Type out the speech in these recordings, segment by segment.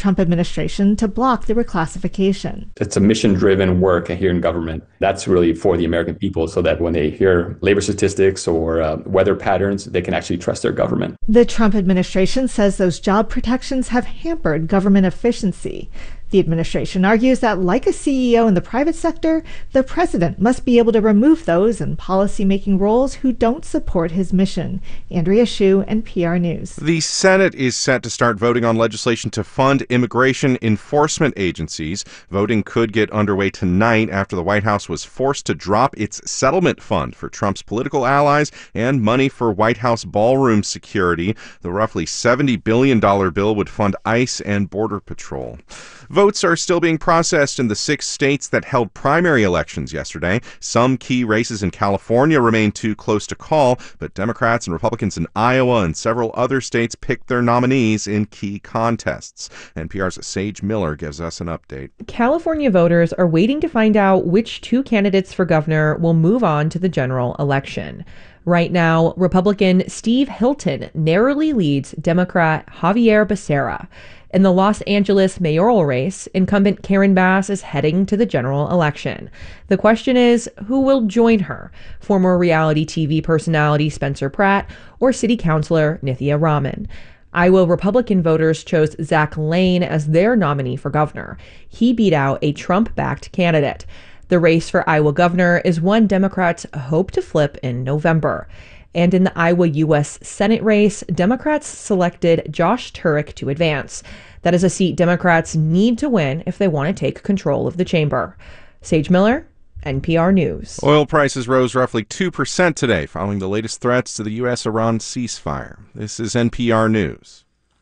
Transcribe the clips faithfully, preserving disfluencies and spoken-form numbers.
Trump administration to block the reclassification. It's a mission-driven work here in government. That's really for the American people so that when they hear labor statistics or uh, weather patterns, they can actually trust their government. The Trump administration says those job protections have hampered government efficiency. The administration argues that, like a C E O in the private sector, the president must be able to remove those in policy-making roles who don't support his mission. Andrea Hsu, N P R News. The Senate is set to start voting on legislation to fund immigration enforcement agencies. Voting could get underway tonight after the White House was forced to drop its settlement fund for Trump's political allies and money for White House ballroom security. The roughly seventy billion dollars bill would fund ICE and Border Patrol. Votes are still being processed in the six states that held primary elections yesterday. Some key races in California remain too close to call, but Democrats and Republicans in Iowa and several other states picked their nominees in key contests. N P R's Sage Miller gives us an update. California voters are waiting to find out which two candidates for governor will move on to the general election. Right now, Republican Steve Hilton narrowly leads Democrat Javier Becerra. In the Los Angeles mayoral race, incumbent Karen Bass is heading to the general election. The question is, who will join her? Former reality T V personality Spencer Pratt or city councilor Nithya Raman? Iowa Republican voters chose Zach Lane as their nominee for governor. He beat out a Trump-backed candidate. The race for Iowa governor is one Democrats hope to flip in November. And in the Iowa U S Senate race, Democrats selected Josh Turek to advance. That is a seat Democrats need to win if they want to take control of the chamber. Sage Miller, N P R News. Oil prices rose roughly two percent today following the latest threats to the U S Iran ceasefire. This is N P R News.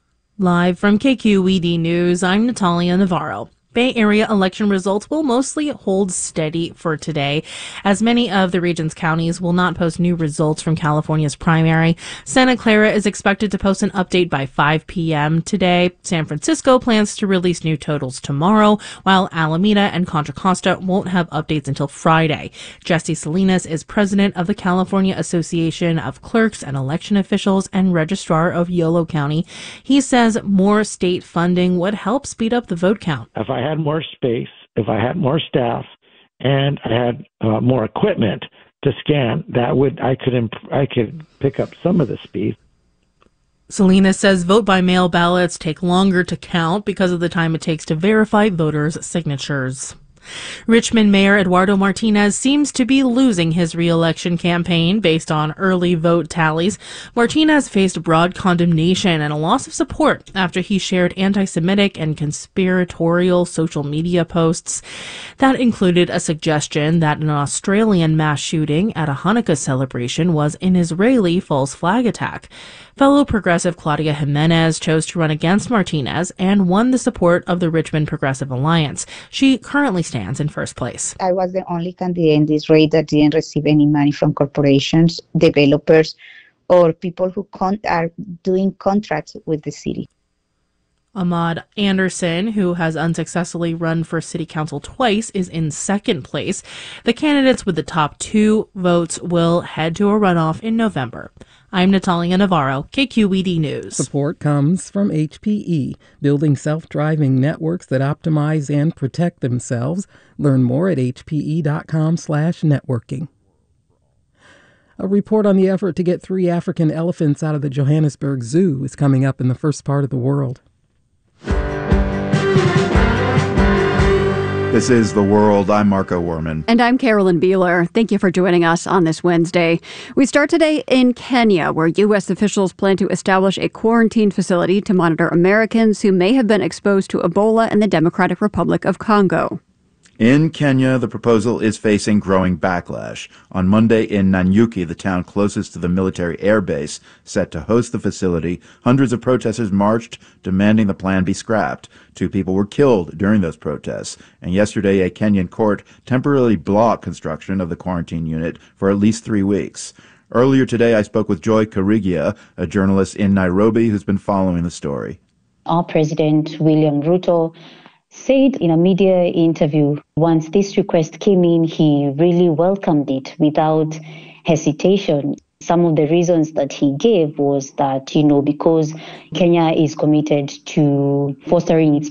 Live from K Q E D News, I'm Natalia Navarro. Bay Area election results will mostly hold steady for today, as many of the region's counties will not post new results from California's primary. Santa Clara is expected to post an update by five p.m. today. San Francisco plans to release new totals tomorrow, while Alameda and Contra Costa won't have updates until Friday. Jesse Salinas is president of the California Association of Clerks and Election Officials and registrar of Yolo County. He says more state funding would help speed up the vote count. If I had more space, if I had more staff, and I had uh, more equipment to scan, that would I could imp- I could pick up some of the speed. Salinas says vote-by-mail ballots take longer to count because of the time it takes to verify voters' signatures. Richmond Mayor Eduardo Martinez seems to be losing his re-election campaign based on early vote tallies. Martinez faced broad condemnation and a loss of support after he shared anti-Semitic and conspiratorial social media posts. That included a suggestion that an Australian mass shooting at a Hanukkah celebration was an Israeli false flag attack. Fellow progressive Claudia Jimenez chose to run against Martinez and won the support of the Richmond Progressive Alliance. She currently stands in first place. I was the only candidate in this race that didn't receive any money from corporations, developers, or people who con- are doing contracts with the city. Ahmad Anderson, who has unsuccessfully run for city council twice, is in second place. The candidates with the top two votes will head to a runoff in November. I'm Natalia Navarro, K Q E D News. Support comes from H P E, building self-driving networks that optimize and protect themselves. Learn more at hpe.com slash networking. A report on the effort to get three African elephants out of the Johannesburg Zoo is coming up in the first part of the world. This is The World. I'm Marco Werman. And I'm Carolyn Beeler. Thank you for joining us on this Wednesday. We start today in Kenya, where U S officials plan to establish a quarantine facility to monitor Americans who may have been exposed to Ebola in the Democratic Republic of Congo. In Kenya, the proposal is facing growing backlash. On Monday in Nanyuki, the town closest to the military air base set to host the facility, hundreds of protesters marched, demanding the plan be scrapped. Two people were killed during those protests. And yesterday, a Kenyan court temporarily blocked construction of the quarantine unit for at least three weeks. Earlier today, I spoke with Joy Karigia, a journalist in Nairobi who's been following the story. Our President William Ruto said in a media interview, once this request came in, he really welcomed it without hesitation. Some of the reasons that he gave was that, you know, because Kenya is committed to fostering its